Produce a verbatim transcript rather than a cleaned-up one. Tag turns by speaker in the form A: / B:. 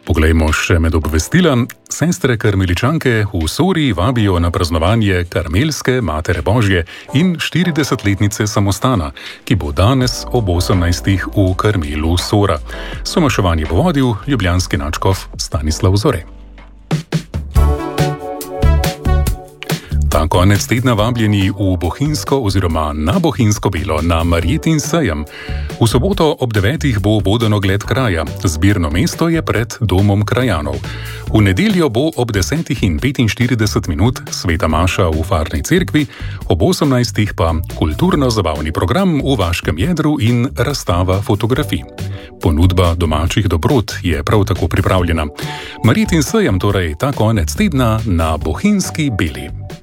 A: Poglejmo še med obvestila. Sestre karmeličanke v Sori vabijo na praznovanje Karmelske Matere Božje in štiridesetletnice samostana, ki bo danes ob osemnajstih v Karmelu Sora. Somaševanje bo vodil ljubljanski nadškof Stanislav Zore. Ta konec tedna vabljeni v Bohinjsko oziroma na Bohinjsko Belo na Marjetin sejem. V soboto ob devetih bo boden ogled kraja. Zbirno mesto je pred domom krajanov. V nedeljo bo ob desetih in petinštirideset minut sveta maša v Farni cerkvi, ob osemnajstih pa kulturno-zabavni program v vaškem jedru in razstava fotografij. Ponudba domačih dobrot je prav tako pripravljena. Marjetin sejem torej ta konec tedna na Bohinjski Beli.